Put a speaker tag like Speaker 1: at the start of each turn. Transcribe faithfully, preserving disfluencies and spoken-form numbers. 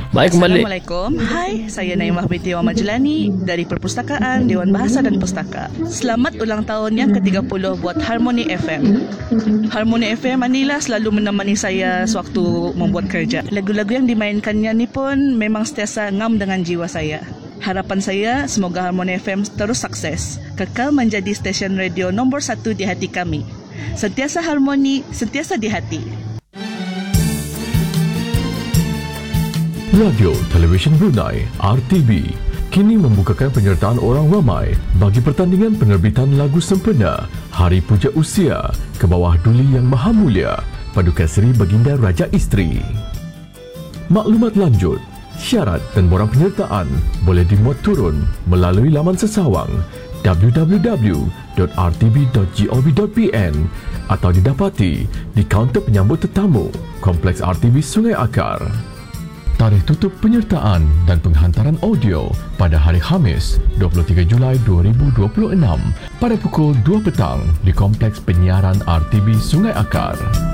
Speaker 1: Baik, kembali.
Speaker 2: Assalamualaikum. Hai, saya Naimah binti Wan Majlani dari Perpustakaan Dewan Bahasa dan Pustaka. Selamat ulang tahun yang ke tiga puluh buat Harmony F M. Harmony F M inilah selalu menemani saya sewaktu membuat kerja. Lagu-lagu yang dimainkannya ni pun memang sentiasa ngam dengan jiwa saya. Harapan saya semoga Harmony F M terus sukses, kekal menjadi stesen radio nombor satu di hati kami. Sentiasa harmoni, sentiasa di hati.
Speaker 3: Radio Television Brunei R T B kini membukakan penyertaan orang ramai bagi pertandingan penerbitan lagu sempena Hari Puja Usia ke bawah Duli Yang Maha Mulia Paduka Seri Baginda Raja Isteri. Maklumat lanjut, syarat dan borang penyertaan boleh dimuat turun melalui laman sesawang w w w dot r t b dot gov dot p n atau didapati di kaunter penyambut tetamu Kompleks R T B Sungai Akar. Tarikh tutup penyertaan dan penghantaran audio pada hari Khamis dua puluh tiga Julai dua ribu dua puluh enam pada pukul dua petang di Kompleks Penyiaran R T B Sungai Akar.